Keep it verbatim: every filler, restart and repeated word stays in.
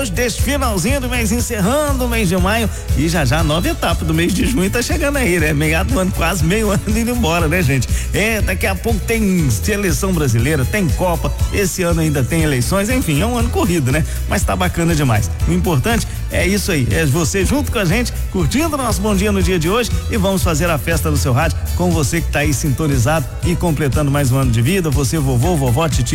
hoje, desse finalzinho do mês, encerrando o mês de maio, e já já a nova etapa do mês de junho tá chegando aí, né? Meio do ano, quase meio ano indo embora, né, gente? É, daqui a pouco tem seleção brasileira, tem Copa, esse ano ainda tem eleições, enfim, é um ano corrido, né? Mas tá bacana demais. O importante é isso aí, é você junto com a gente, curtindo o nosso Bom Dia no dia de hoje, e vamos fazer a festa do seu rádio com você que tá aí sintonizado e completando mais um ano de vida, você, vovô, vovó, titi,